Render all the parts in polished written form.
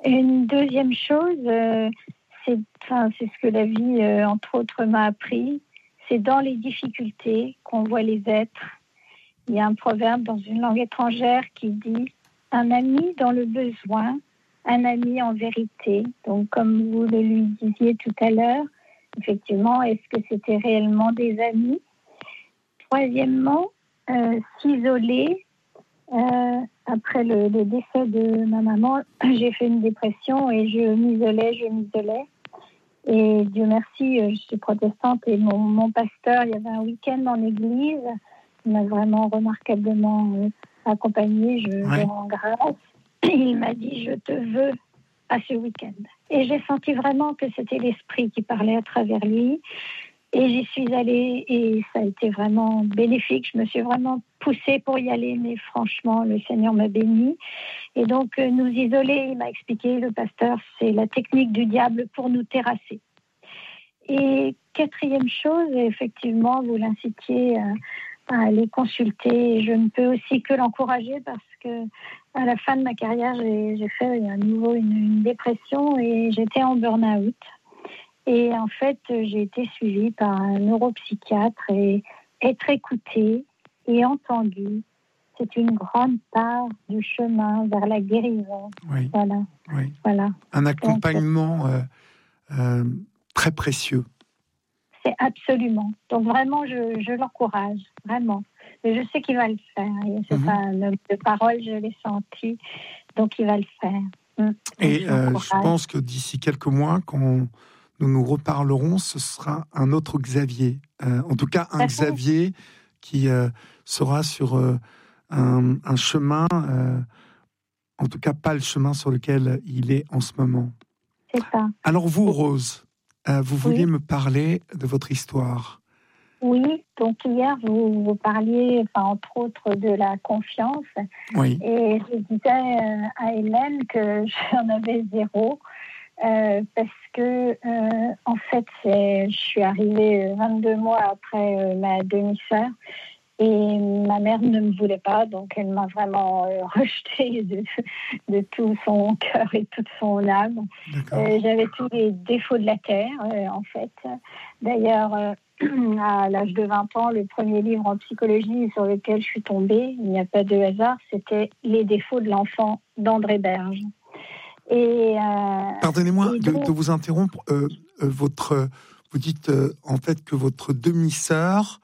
Une deuxième chose, c'est ce que la vie, entre autres, m'a appris. C'est dans les difficultés qu'on voit les êtres. Il y a un proverbe dans une langue étrangère qui dit « un ami dans le besoin, un ami en vérité ». Donc, comme vous le lui disiez tout à l'heure, effectivement, est-ce que c'était réellement des amis ? Troisièmement, s'isoler. Après le décès de ma maman, j'ai fait une dépression et je m'isolais. Et Dieu merci, je suis protestante et mon pasteur, il y avait un week-end en église, il m'a vraiment remarquablement accompagnée, je rends grâce. Il m'a dit, je te veux à ce week-end. Et j'ai senti vraiment que c'était l'esprit qui parlait à travers lui. Et j'y suis allée et ça a été vraiment bénéfique. Je me suis vraiment poussée pour y aller, mais franchement, le Seigneur m'a bénie. Et donc, nous isoler, il m'a expliqué, le pasteur, c'est la technique du diable pour nous terrasser. Et quatrième chose, effectivement, vous l'incitiez à aller consulter. Et je ne peux aussi que l'encourager parce que à la fin de ma carrière, j'ai fait à nouveau une dépression et j'étais en burn-out. Et en fait, j'ai été suivie par un neuropsychiatre et être écoutée et entendue, c'est une grande part du chemin vers la guérison. Oui. Voilà. Voilà. Un accompagnement très précieux. C'est absolument. Donc vraiment, je l'encourage, vraiment. Et je sais qu'il va le faire. C'est pas un homme de parole, je l'ai senti. Donc il va le faire. Et je pense que d'ici quelques mois, quand nous nous reparlerons, ce sera un autre Xavier. En tout cas, un Xavier qui sera sur un chemin, en tout cas pas le chemin sur lequel il est en ce moment. C'est ça. Alors vous, Rose, vous vouliez me parler de votre histoire. Oui, donc hier, vous parliez, entre autres, de la confiance. Oui. Et je disais à Hélène que j'en avais zéro. Parce que, en fait, je suis arrivée 22 mois après ma demi-sœur et ma mère ne me voulait pas, donc elle m'a vraiment rejetée de tout son cœur et toute son âme. J'avais tous les défauts de la terre, en fait. D'ailleurs, à l'âge de 20 ans, le premier livre en psychologie sur lequel je suis tombée, il n'y a pas de hasard, c'était « Les défauts de l'enfant » d'André Berge. Pardonnez-moi de vous interrompre. Vous dites en fait que votre demi-sœur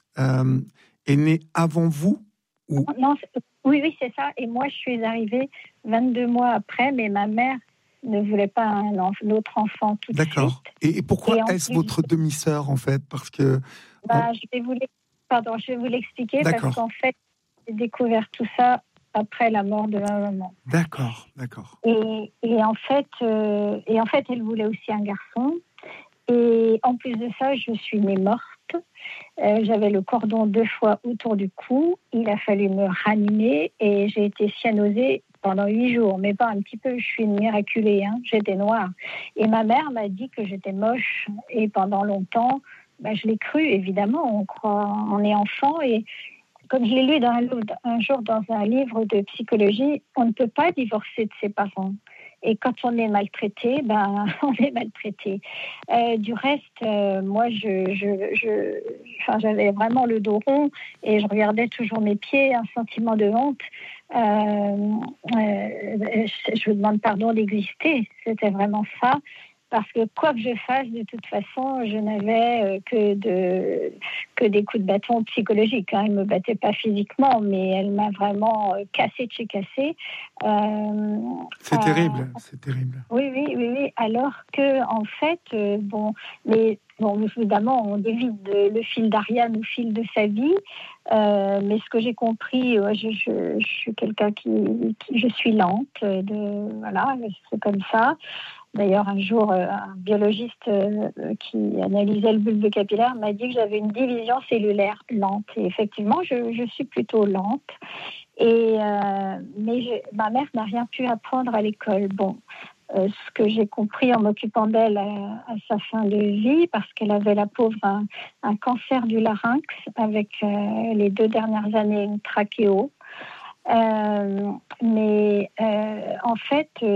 est née avant vous ou... Non, oui, c'est ça. Et moi, je suis arrivée 22 mois après, mais ma mère ne voulait pas un autre enfant tout de suite. D'accord. Et pourquoi est-ce votre demi-sœur, en fait ? Parce que... je vais vous l'expliquer. D'accord. Parce qu'en fait, j'ai découvert tout ça après la mort de ma maman. D'accord. Et en fait, elle voulait aussi un garçon. Et en plus de ça, je suis née morte. J'avais le cordon 2 fois autour du cou. Il a fallu me ranimer et j'ai été cyanosée pendant 8 jours. Mais pas un petit peu, je suis une miraculée. J'étais noire. Et ma mère m'a dit que j'étais moche. Et pendant longtemps, je l'ai cru, évidemment. On est enfant et... Comme je l'ai lu un jour dans un livre de psychologie, on ne peut pas divorcer de ses parents. Et quand on est maltraité, on est maltraité. Du reste, moi, j'avais vraiment le dos rond et je regardais toujours mes pieds, un sentiment de honte. Je vous demande pardon d'exister. C'était vraiment ça. Parce que quoi que je fasse, de toute façon, je n'avais que des coups de bâton psychologiques. Elle ne me battait pas physiquement, mais elle m'a vraiment cassé de chez cassé. C'est terrible, c'est terrible. Oui. Alors que, en fait, évidemment, on dévie le fil d'Ariane au fil de sa vie. Mais ce que j'ai compris, je suis quelqu'un je suis lente. C'est comme ça. D'ailleurs, un jour, un biologiste qui analysait le bulbe capillaire m'a dit que j'avais une division cellulaire lente. Et effectivement, je suis plutôt lente. Mais ma mère n'a rien pu apprendre à l'école. Ce que j'ai compris en m'occupant d'elle à sa fin de vie, parce qu'elle avait, la pauvre, un cancer du larynx avec les 2 dernières années une trachéo. Mais en fait...